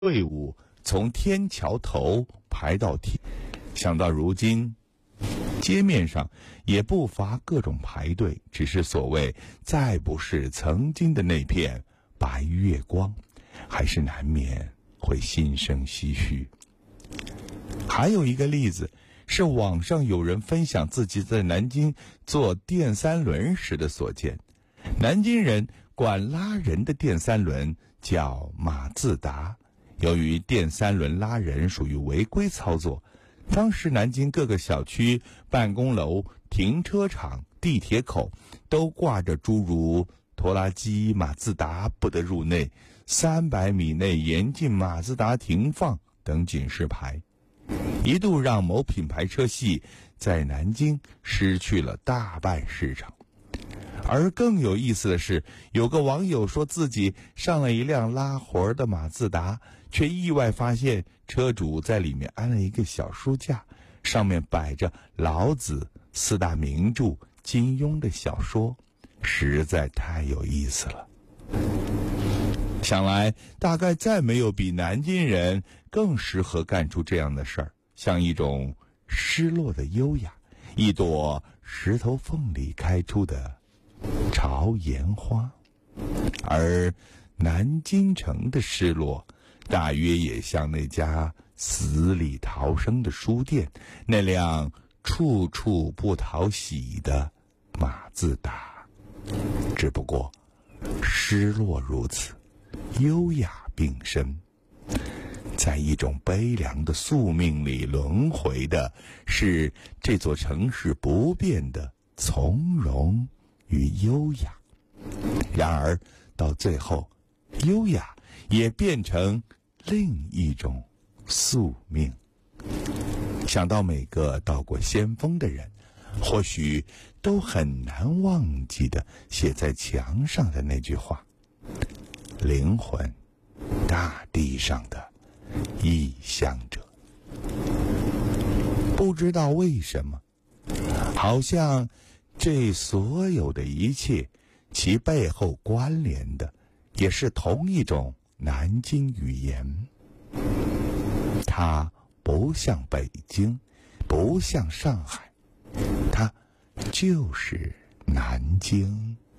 队伍从天桥头排到天，想到如今街面上也不乏各种排队，只是所谓再不是曾经的那片白月光，还是难免会心生唏嘘。还有一个例子是网上有人分享自己在南京坐电三轮时的所见。南京人管拉人的电三轮叫马自达，由于电三轮拉人属于违规操作，当时南京各个小区、办公楼、停车场、地铁口都挂着诸如拖拉机、马自达不得入内、300米内严禁马自达停放等警示牌，一度让某品牌车系在南京失去了大半市场。而更有意思的是，有个网友说自己上了一辆拉活的马自达，却意外发现车主在里面安了一个小书架，上面摆着老子、4大名著、金庸的小说，实在太有意思了。想来大概再没有比南京人更适合干出这样的事儿，像一种失落的优雅，一朵石头缝里开出的朝颜花。而南京城的失落，大约也像那家死里逃生的书店，那辆处处不讨喜的马自达。只不过失落如此，优雅并深，在一种悲凉的宿命里轮回的是这座城市不变的从容与优雅。然而到最后，优雅也变成另一种宿命。想到每个到过先锋的人，或许都很难忘记的写在墙上的那句话：灵魂，大地上的异乡者。不知道为什么，好像这所有的一切，其背后关联的也是同一种南京语言。它不像北京，不像上海，它就是南京。